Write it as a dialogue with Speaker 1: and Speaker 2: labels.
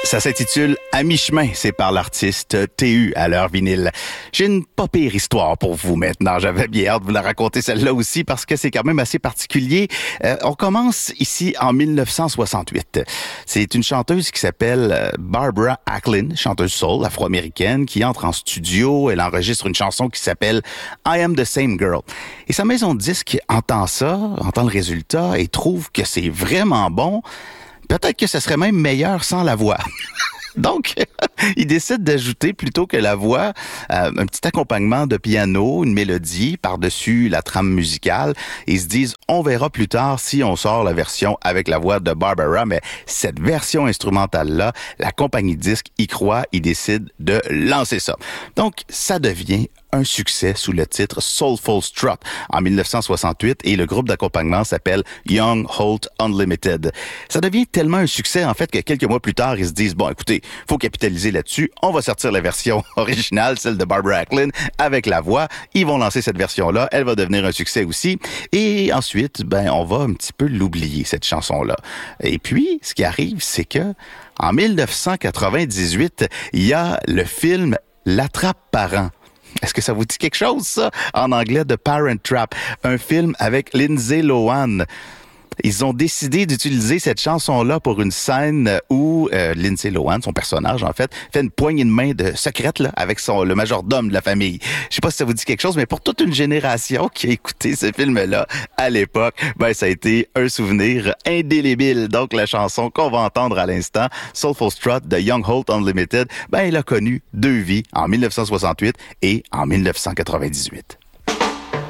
Speaker 1: Ça s'intitule « À mi-chemin », c'est par l'artiste TU à l'heure vinyle. J'ai une pas pire histoire pour vous maintenant. J'avais bien hâte de vous la raconter celle-là aussi parce que c'est quand même assez particulier. On commence ici en 1968. C'est une chanteuse qui s'appelle Barbara Acklin, chanteuse soul afro-américaine, qui entre en studio. Elle enregistre une chanson qui s'appelle « I Am the Same Girl ». Et sa maison de disque entend ça, entend le résultat et trouve que c'est vraiment bon. Peut-être que ce serait même meilleur sans la voix. Donc, il décide d'ajouter, plutôt que la voix, un petit accompagnement de piano, une mélodie par-dessus la trame musicale. Ils se disent, on verra plus tard si on sort la version avec la voix de Barbara, mais cette version instrumentale-là, la compagnie de disques y croit, ils décident de lancer ça. Donc, ça devient un succès sous le titre Soulful Strut en 1968 et le groupe d'accompagnement s'appelle Young Holt Unlimited. Ça devient tellement un succès en fait que quelques mois plus tard, ils se disent bon écoutez, faut capitaliser là-dessus, on va sortir la version originale, celle de Barbara Acklin avec la voix. Ils vont lancer cette version-là, elle va devenir un succès aussi et ensuite on va un petit peu l'oublier cette chanson-là. Et puis ce qui arrive, c'est que en 1998, il y a le film L'Attrape-Parent. Est-ce que ça vous dit quelque chose, ça? En anglais, The Parent Trap. Un film avec Lindsay Lohan. Ils ont décidé d'utiliser cette chanson-là pour une scène où Lindsay Lohan, son personnage, en fait, fait une poignée de main secrète là, avec le majordome de la famille. Je sais pas si ça vous dit quelque chose, mais pour toute une génération qui a écouté ce film-là à l'époque, ça a été un souvenir indélébile. Donc, la chanson qu'on va entendre à l'instant, Soulful Strut de Young Holt Unlimited, elle a connu deux vies, en 1968 et en 1998.